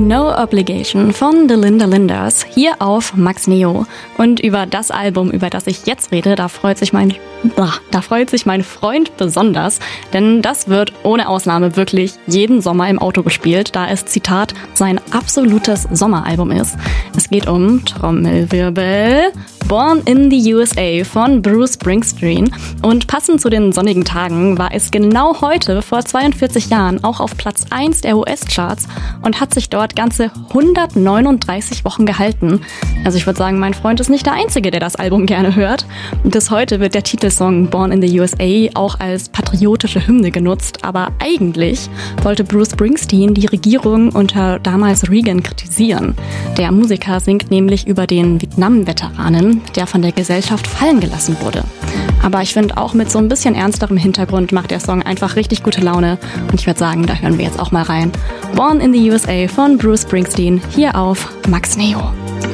No Obligation von The Linda Linders hier auf Max Neo. Und über das Album, über das ich jetzt rede, da freut sich mein Freund besonders, denn das wird ohne Ausnahme wirklich jeden Sommer im Auto gespielt, da es, Zitat, sein absolutes Sommeralbum ist. Es geht um, Trommelwirbel, Born in the USA von Bruce Springsteen. Und passend zu den sonnigen Tagen war es genau heute, vor 42 Jahren, auch auf Platz 1 der US-Charts und hat sich dort ganze 139 Wochen gehalten. Also ich würde sagen, mein Freund ist nicht der Einzige, der das Album gerne hört. Bis heute wird der Titelsong Born in the USA auch als patriotische Hymne genutzt, aber eigentlich wollte Bruce Springsteen die Regierung unter damals Reagan kritisieren. Der Musiker singt nämlich über den Vietnam-Veteranen, der von der Gesellschaft fallen gelassen wurde. Aber ich finde, auch mit so ein bisschen ernsterem Hintergrund macht der Song einfach richtig gute Laune. Und ich würde sagen, da hören wir jetzt auch mal rein. Born in the USA von Bruce Springsteen hier auf Max Neo.